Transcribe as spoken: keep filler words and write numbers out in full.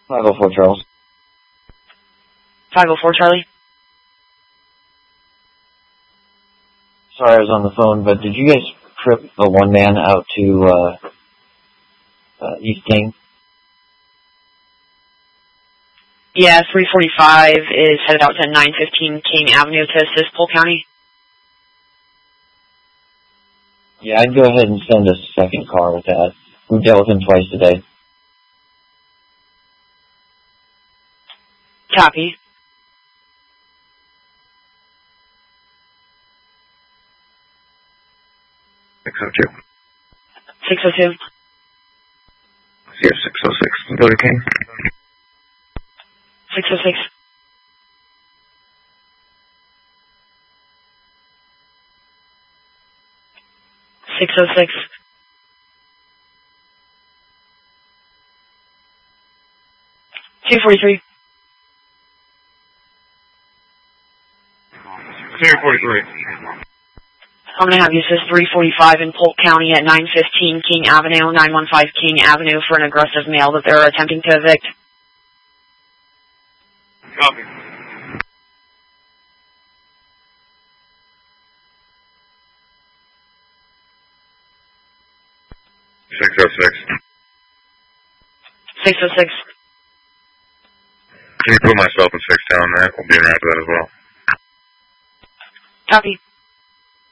five oh four Charles. five oh four Charlie. Sorry I was on the phone, but did you guys trip a one man out to uh, uh, East King? Yeah, three forty-five is headed out to nine fifteen King Avenue to assist Polk County. Yeah, I'd go ahead and send a second car with that. We've dealt with him twice today. Copy. six oh two. six oh two. C F six oh six. Go to King. six oh six. six oh six. two forty-three. two forty-three. I'm going to have you assist three forty-five in Polk County at nine fifteen King Avenue, nine one five King Avenue for an aggressive male that they're attempting to evict. Copy. six oh six. six oh six. Can you put myself and six down there? We'll be around for that as well. Copy.